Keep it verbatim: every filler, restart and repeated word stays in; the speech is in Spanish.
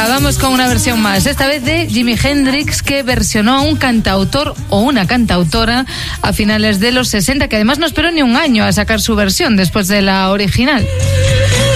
vamos con una versión más, esta vez de Jimi Hendrix, que versionó a un cantautor o una cantautora a finales de los sesenta, que además no esperó ni un año a sacar su versión después de la original.